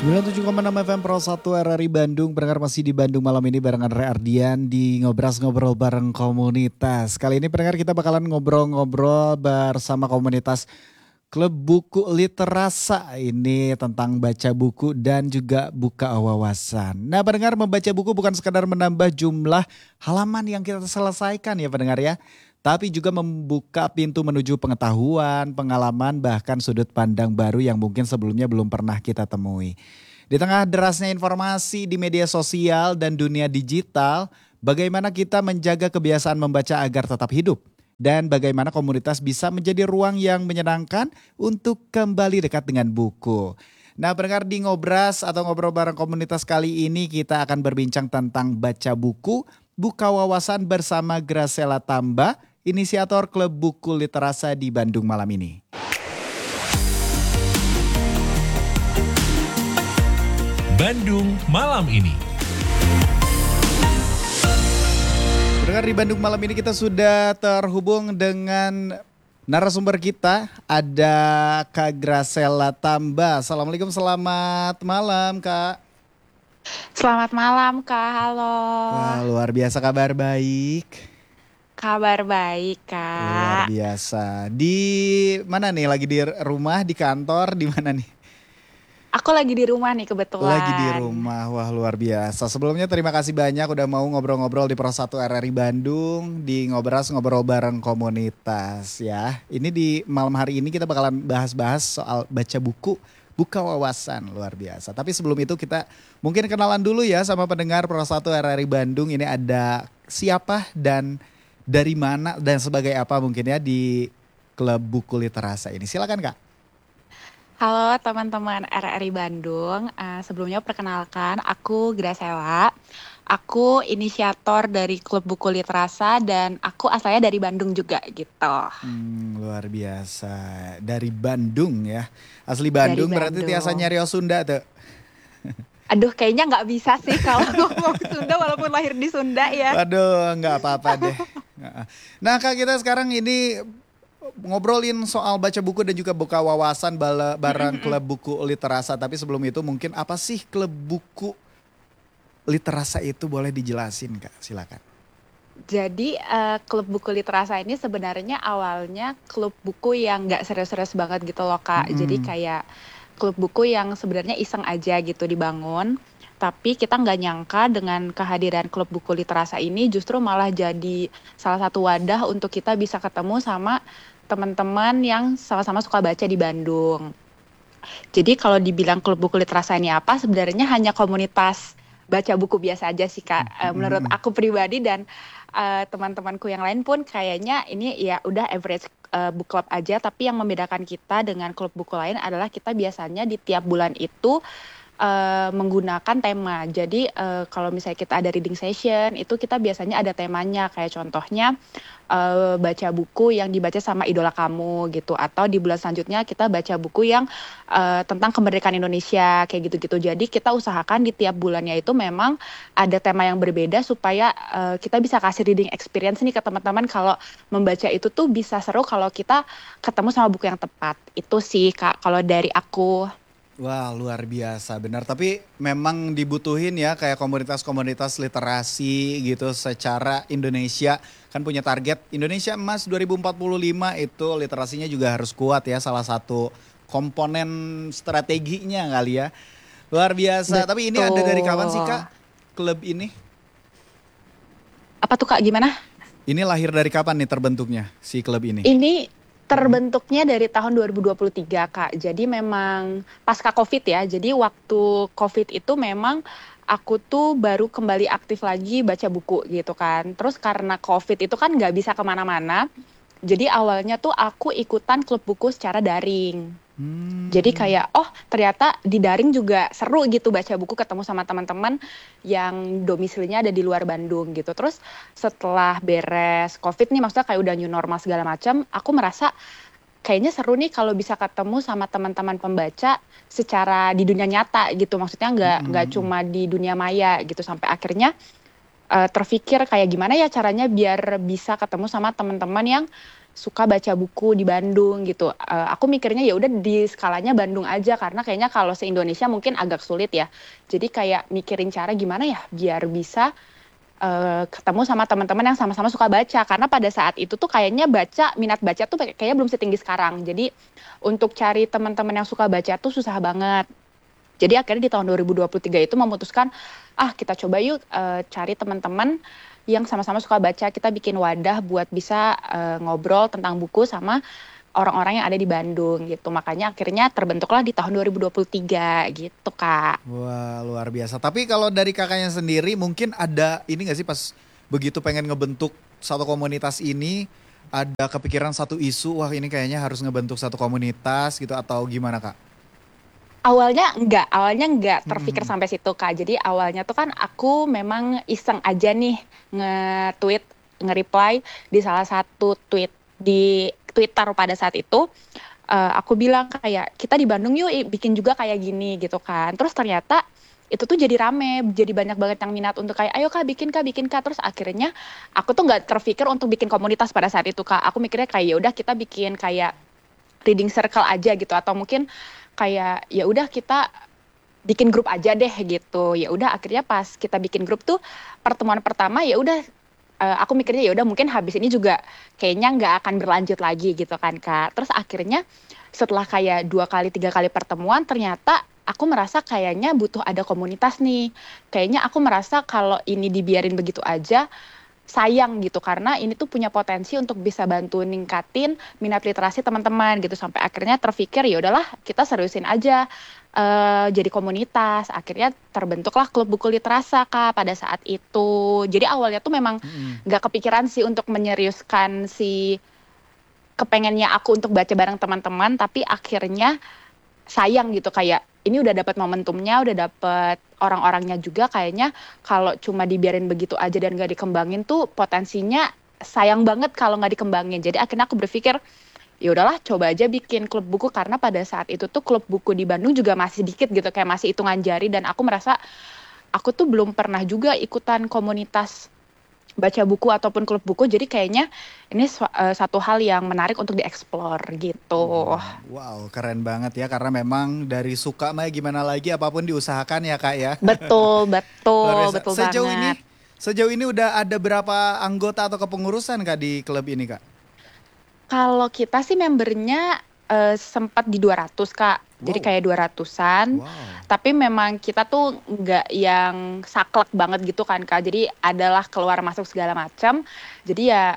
97,6 FM Pro 1 RRI Bandung. Pendengar masih di Bandung malam ini bareng Andre Ardian di Ngobrol bareng komunitas. Kali ini pendengar kita bakalan ngobrol-ngobrol bersama komunitas Klub Buku Literasa. Ini tentang baca buku dan juga buka wawasan. Nah pendengar, membaca buku bukan sekadar menambah jumlah halaman yang kita selesaikan ya pendengar ya. Tapi juga membuka pintu menuju pengetahuan, pengalaman, bahkan sudut pandang baru yang mungkin sebelumnya belum pernah kita temui. Di tengah derasnya informasi di media sosial dan dunia digital, bagaimana kita menjaga kebiasaan membaca agar tetap hidup? Dan bagaimana komunitas bisa menjadi ruang yang menyenangkan untuk kembali dekat dengan buku. Nah pendengar, di Ngobras atau Ngobrol Bareng Komunitas kali ini kita akan berbincang tentang baca buku, buka wawasan bersama Graciela Tamba, inisiator Klub Buku Literasa di Bandung malam ini. Bandung malam ini. Pendengar, di Bandung malam ini kita sudah terhubung dengan narasumber kita. Ada Kak Graciela Tamba. Assalamualaikum, selamat malam Kak. Selamat malam Kak, halo. Wah, luar biasa, kabar baik. Kabar baik Luar Kak. biasa. Di mana nih? Lagi di rumah, di kantor, di mana nih? Aku lagi di rumah nih kebetulan. Lagi di rumah, wah luar biasa. Sebelumnya terima kasih banyak udah mau ngobrol-ngobrol di Pro 1 RRI Bandung. Di Ngobras Ngobrol Bareng Komunitas ya. Ini di malam hari ini kita bakalan bahas-bahas soal baca buku, buka wawasan, luar biasa. Tapi sebelum itu kita mungkin kenalan dulu ya sama pendengar Pro 1 RRI Bandung. Ini ada siapa dan dari mana dan sebagai apa mungkin ya di Klub Buku Literasa ini. Silakan Kak. Halo teman-teman RRI Bandung. Sebelumnya perkenalkan, aku Graciela. Aku inisiator dari Klub Buku Literasa dan aku asalnya dari Bandung juga gitu. Luar biasa. Dari Bandung ya. Asli Bandung, Dari berarti Bandung. tiasa nyari Sunda tuh. Aduh, kayaknya nggak bisa sih kalau ngomong Sunda walaupun lahir di Sunda ya. Aduh, nggak apa-apa deh. Nah Kak, kita sekarang ini ngobrolin soal baca buku dan juga buka wawasan bareng Klub Buku Literasa. Tapi sebelum itu mungkin apa sih Klub Buku Literasa itu, boleh dijelasin Kak, silakan. Jadi Klub Buku Literasa ini sebenarnya awalnya klub buku yang nggak serius-serius banget gitu loh Kak. Jadi kayak klub buku yang sebenarnya iseng aja gitu dibangun. Tapi kita nggak nyangka dengan kehadiran Klub Buku Literasa ini justru malah jadi salah satu wadah untuk kita bisa ketemu sama teman-teman yang sama-sama suka baca di Bandung. Jadi kalau dibilang Klub Buku Literasa ini apa, sebenarnya hanya komunitas baca buku biasa aja sih Kak. Menurut aku pribadi dan teman-temanku yang lain pun kayaknya ini ya udah average book club aja. Tapi yang membedakan kita dengan klub buku lain adalah kita biasanya di tiap bulan itu menggunakan tema. Jadi kalau misalnya kita ada reading session, itu kita biasanya ada temanya. Kayak contohnya baca buku yang dibaca sama idola kamu gitu. Atau di bulan selanjutnya kita baca buku yang tentang kemerdekaan Indonesia kayak gitu-gitu. Jadi kita usahakan di tiap bulannya itu memang ada tema yang berbeda supaya kita bisa kasih reading experience nih ke teman-teman. Kalau membaca itu tuh bisa seru kalau kita ketemu sama buku yang tepat. Itu sih Kak kalau dari aku. Wah luar biasa, benar. Tapi memang dibutuhin ya kayak komunitas-komunitas literasi gitu secara Indonesia. Kan punya target Indonesia Emas 2045, itu literasinya juga harus kuat ya. Salah satu komponen strateginya kali ya. Luar biasa. Betul. Tapi ini ada dari kapan sih Kak klub ini? Apa tuh Kak, gimana? Ini lahir dari kapan nih terbentuknya si klub ini? Ini terbentuknya dari tahun 2023 Kak. Jadi memang pasca COVID ya. Jadi waktu COVID itu memang aku tuh baru kembali aktif lagi baca buku gitu kan. Terus karena COVID itu kan nggak bisa kemana-mana. Jadi awalnya tuh aku ikutan klub buku secara daring. Jadi kayak ternyata di daring juga seru gitu baca buku, ketemu sama teman-teman yang domisilinya ada di luar Bandung gitu. Terus setelah beres COVID nih, maksudnya kayak udah new normal segala macam, aku merasa kayaknya seru nih kalau bisa ketemu sama teman-teman pembaca secara di dunia nyata gitu. Maksudnya nggak cuma di dunia maya gitu. Sampai akhirnya terfikir kayak gimana ya caranya biar bisa ketemu sama teman-teman yang suka baca buku di Bandung gitu. Aku mikirnya ya udah di skalanya Bandung aja karena kayaknya kalau se-Indonesia mungkin agak sulit ya. Jadi kayak mikirin cara gimana ya biar bisa ketemu sama teman-teman yang sama-sama suka baca karena pada saat itu tuh kayaknya minat baca tuh kayaknya belum setinggi sekarang. Jadi untuk cari teman-teman yang suka baca tuh susah banget. Jadi akhirnya di tahun 2023 itu memutuskan, kita coba yuk cari teman-teman yang sama-sama suka baca. Kita bikin wadah buat bisa ngobrol tentang buku sama orang-orang yang ada di Bandung gitu. Makanya akhirnya terbentuklah di tahun 2023 gitu, Kak. Wah, luar biasa. Tapi kalau dari kakaknya sendiri mungkin ada ini gak sih pas begitu pengen ngebentuk satu komunitas ini, ada kepikiran satu isu, wah ini kayaknya harus ngebentuk satu komunitas gitu atau gimana Kak? Awalnya enggak terpikir Mm-mm. sampai situ, Kak. Jadi awalnya tuh kan aku memang iseng aja nih nge-tweet, nge-reply di salah satu tweet di Twitter pada saat itu. Aku bilang kayak kita di Bandung yuk bikin juga kayak gini gitu kan. Terus ternyata itu tuh jadi rame, jadi banyak banget yang minat untuk kayak ayo Kak bikin Kak bikin Kak. Terus akhirnya aku tuh nggak terpikir untuk bikin komunitas pada saat itu, Kak. Aku mikirnya kayak ya udah kita bikin kayak reading circle aja gitu atau mungkin kayak ya udah kita bikin grup aja deh gitu. Ya udah akhirnya pas kita bikin grup tuh pertemuan pertama ya udah aku mikirnya ya udah mungkin habis ini juga kayaknya nggak akan berlanjut lagi gitu kan, Kak. Terus akhirnya setelah kayak 2 kali 3 kali pertemuan ternyata aku merasa kayaknya butuh ada komunitas nih. Kayaknya aku merasa kalau ini dibiarin begitu aja sayang gitu karena ini tuh punya potensi untuk bisa bantu ningkatin minat literasi teman-teman gitu sampai akhirnya terpikir ya udahlah kita seriusin aja jadi komunitas. Akhirnya terbentuklah klub buku literasa, Kak, pada saat itu. Jadi awalnya tuh memang Mm-mm. nggak kepikiran sih untuk menyeriuskan si kepengennya aku untuk baca bareng teman-teman, tapi akhirnya sayang gitu kayak ini udah dapat momentumnya, udah dapat orang-orangnya juga kayaknya kalau cuma dibiarin begitu aja dan gak dikembangin tuh potensinya sayang banget kalau nggak dikembangin. Jadi akhirnya aku berpikir ya udahlah coba aja bikin klub buku karena pada saat itu tuh klub buku di Bandung juga masih dikit gitu kayak masih hitungan jari dan aku merasa aku tuh belum pernah juga ikutan komunitas baca buku ataupun klub buku jadi kayaknya ini satu hal yang menarik untuk dieksplor gitu. Wow, keren banget ya karena memang dari suka mah gimana lagi apapun diusahakan ya Kak ya. Betul, Luar betul, biasa. betul Sejauh ini banget. sejauh ini udah ada berapa anggota atau kepengurusan Kak di klub ini Kak? Kalau kita sih membernya sempat di 200, Kak. Jadi Wow. kayak 200-an. Wow. Tapi memang kita tuh nggak yang saklek banget gitu kan, Kak. Jadi adalah keluar masuk segala macam. Jadi ya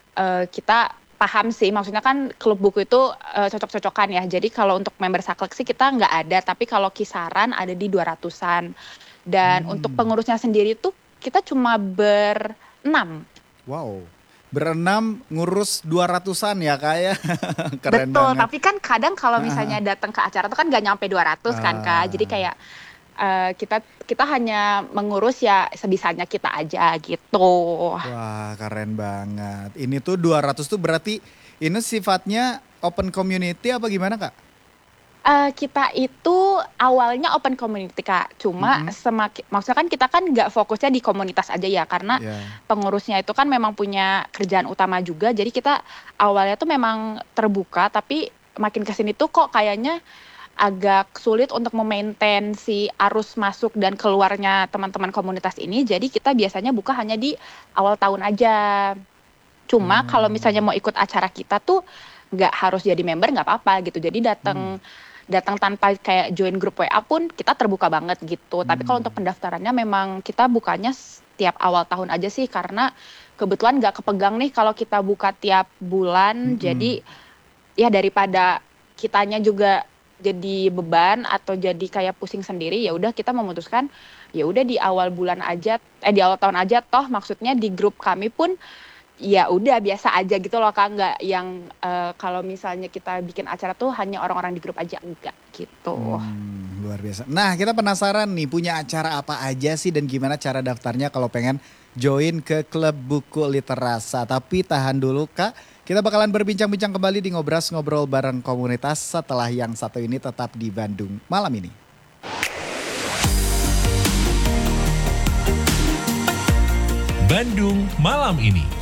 kita paham sih. Maksudnya kan klub buku itu cocok-cocokan ya. Jadi kalau untuk member saklek sih kita nggak ada. Tapi kalau kisaran ada di 200-an. Dan untuk Hmm. pengurusnya sendiri tuh kita cuma berenam. Wow. Berenam ngurus 200-an ya Kak ya. Keren Betul, banget. tapi kan kadang kalau Ah, misalnya datang ke acara tuh kan nggak nyampe 200 kan, Kak. Jadi ah. kayak kita kita hanya mengurus ya sebisanya kita aja gitu. Wah, keren banget. Ini tuh 200 tuh berarti ini sifatnya open community apa gimana Kak? Kita itu awalnya open community, Kak. Cuma Mm-mm. maksudnya kan kita kan nggak fokusnya di komunitas aja ya, karena Ya. pengurusnya itu kan memang punya kerjaan utama juga. Jadi kita awalnya tuh memang terbuka, tapi makin kesini tuh kok kayaknya agak sulit untuk memaintain si arus masuk dan keluarnya teman-teman komunitas ini. Jadi kita biasanya buka hanya di awal tahun aja. Cuma kalau misalnya Hmm. mau ikut acara kita tuh nggak harus jadi member nggak apa-apa gitu. Jadi Hmm. datang datang tanpa kayak join grup WA pun kita terbuka banget gitu. Tapi kalau untuk Hmm. pendaftarannya memang kita bukanya setiap awal tahun aja sih karena kebetulan nggak kepegang nih kalau kita buka tiap bulan. Mm-mm. Jadi ya daripada kitanya juga jadi beban atau jadi kayak pusing sendiri ya udah kita memutuskan ya udah di awal bulan aja di awal tahun aja toh maksudnya di grup kami pun ya udah biasa aja gitu loh, Kak, nggak yang kalau misalnya kita bikin acara tuh hanya orang-orang di grup aja enggak gitu. Luar biasa. Nah, kita penasaran nih punya acara apa aja sih dan gimana cara daftarnya kalau pengen join ke klub buku literasa. Tapi tahan dulu Kak, kita bakalan berbincang-bincang kembali di Ngobras Ngobrol bareng komunitas setelah yang satu ini tetap di Bandung malam ini. Bandung malam ini.